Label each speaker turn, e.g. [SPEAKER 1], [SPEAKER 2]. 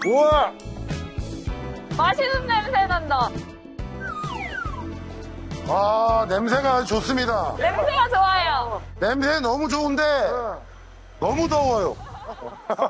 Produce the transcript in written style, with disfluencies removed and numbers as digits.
[SPEAKER 1] 우와!
[SPEAKER 2] 맛있는 냄새 난다.
[SPEAKER 1] 아, 냄새가 아주 좋습니다.
[SPEAKER 2] 냄새가 좋아요.
[SPEAKER 1] 냄새 너무 좋은데 너무 더워요.